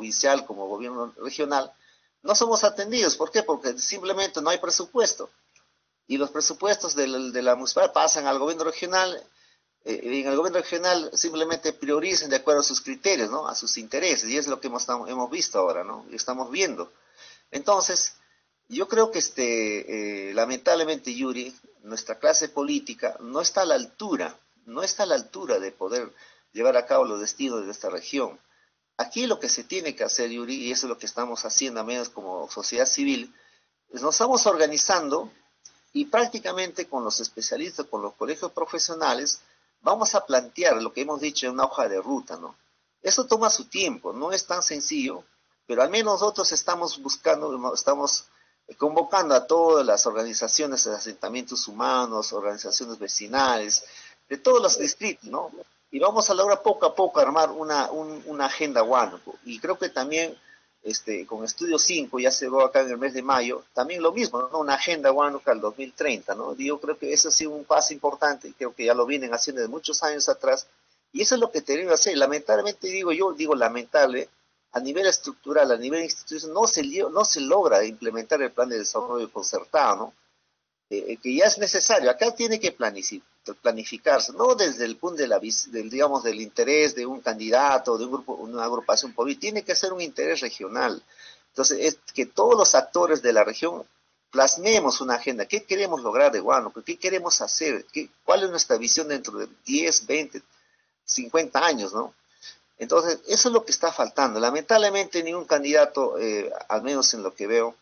provincial como gobierno regional, no somos atendidos. ¿Por qué? Porque simplemente no hay presupuesto. Y los presupuestos de la municipalidad pasan al gobierno regional, y en el gobierno regional simplemente priorizan de acuerdo a sus criterios, ¿no? A sus intereses, y es lo que hemos visto ahora, ¿no? Y estamos viendo. Entonces, yo creo que lamentablemente, Yuri, nuestra clase política no está a la altura, no está a la altura de poder llevar a cabo los destinos de esta región. Aquí lo que se tiene que hacer, Yuri, y eso es lo que estamos haciendo, a menos como sociedad civil, es nos estamos organizando y prácticamente con los especialistas, con los colegios profesionales, vamos a plantear lo que hemos dicho en una hoja de ruta, ¿no? Eso toma su tiempo, no es tan sencillo, pero al menos nosotros estamos buscando, estamos convocando a todas las organizaciones de asentamientos humanos, organizaciones vecinales, de todos los distritos, ¿no? Y vamos a lograr poco a poco armar una agenda Huánuco. Y creo que también con Estudio 5, ya se va acá en el mes de mayo, también lo mismo, ¿no? Una agenda Huánuco al 2030, ¿no? Yo creo que eso ha sido un paso importante, y creo que ya lo vienen haciendo de muchos años atrás, y eso es lo que tenemos que hacer. Lamentablemente digo lamentable, a nivel estructural, a nivel institucional, no se logra implementar el plan de desarrollo concertado, ¿no? Que ya es necesario. Acá tiene que planificarse, no desde el punto digamos, del interés de un candidato, de un grupo, una agrupación política, tiene que ser un interés regional. Entonces, es que todos los actores de la región plasmemos una agenda. ¿Qué queremos lograr de Huánuco? ¿Qué queremos hacer? ¿Cuál es nuestra visión dentro de 10, 20, 50 años, ¿no? Entonces, eso es lo que está faltando. Lamentablemente, ningún candidato, al menos en lo que veo,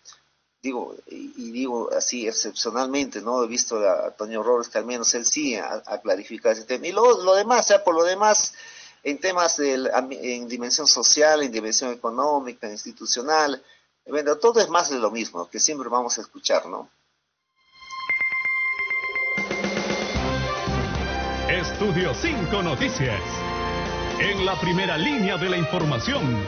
digo así excepcionalmente, ¿no? He visto a Toño Robles que al menos él sí ha clarificado ese tema. Y lo demás, ya por lo demás, en temas en dimensión social, en dimensión económica, institucional, bueno, todo es más de lo mismo, que siempre vamos a escuchar, ¿no? Estudio 5 Noticias. En la primera línea de la información.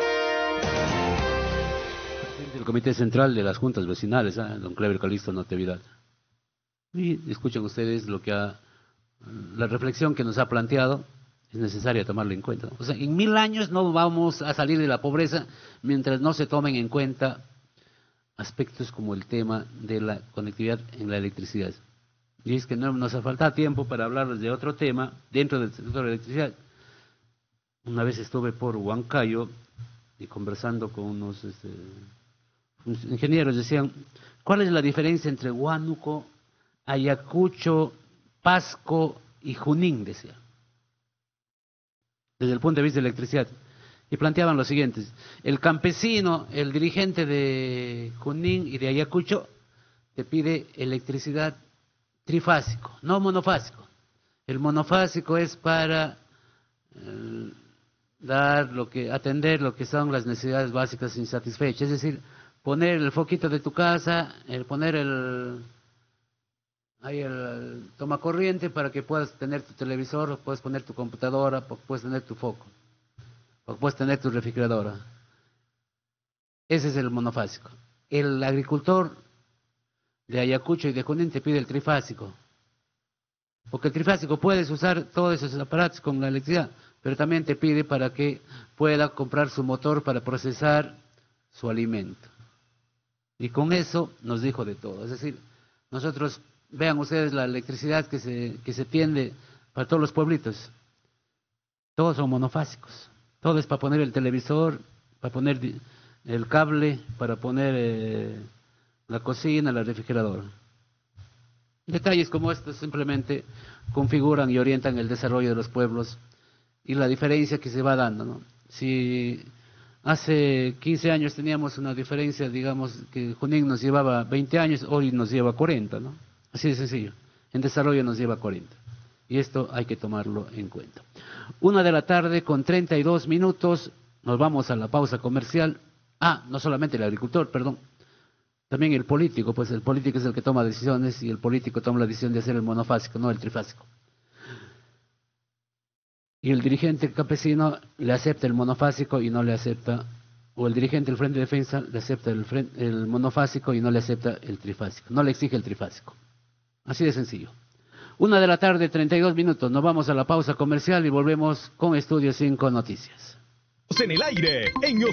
El Comité Central de las Juntas Vecinales, don Clever Calixto Natividad. Y escuchen ustedes la reflexión que nos ha planteado, es necesaria tomarla en cuenta. O sea, en 1000 años no vamos a salir de la pobreza mientras no se tomen en cuenta aspectos como el tema de la conectividad en la electricidad. Y es que no nos falta tiempo para hablarles de otro tema dentro del sector de la electricidad. Una vez estuve por Huancayo y conversando con unos ingenieros, decían, ¿cuál es la diferencia entre Huánuco, Ayacucho, Pasco y Junín? Decía, desde el punto de vista de electricidad. Y planteaban lo siguiente: el campesino, el dirigente de Junín y de Ayacucho, te pide electricidad trifásico, no monofásico. El monofásico es para atender lo que son las necesidades básicas insatisfechas, es decir, poner el foquito de tu casa, poner el tomacorriente para que puedas tener tu televisor, puedes poner tu computadora, puedes tener tu foco, o puedes tener tu refrigeradora. Ese es el monofásico. El agricultor de Ayacucho y de Junín te pide el trifásico, porque el trifásico puedes usar todos esos aparatos con la electricidad, pero también te pide para que pueda comprar su motor para procesar su alimento. Y con eso nos dijo de todo. Es decir, nosotros, vean ustedes la electricidad que se tiende para todos los pueblitos. Todos son monofásicos. Todo es para poner el televisor, para poner el cable, para poner la cocina, la refrigeradora. Detalles como estos simplemente configuran y orientan el desarrollo de los pueblos y la diferencia que se va dando, ¿no? Si hace 15 años teníamos una diferencia, digamos, que Junín nos llevaba 20 años, hoy nos lleva 40, ¿no? Así de sencillo. En desarrollo nos lleva 40. Y esto hay que tomarlo en cuenta. 1:32 p.m, nos vamos a la pausa comercial. No solamente el agricultor, perdón. También el político, pues el político es el que toma decisiones y el político toma la decisión de hacer el monofásico, no el trifásico. Y el dirigente campesino le acepta el monofásico y no le acepta, o el dirigente del Frente de Defensa le acepta el monofásico y no le acepta el trifásico, no le exige el trifásico. Así de sencillo. 1:32 p.m, nos vamos a la pausa comercial y volvemos con Estudio 5 Noticias. En el aire, en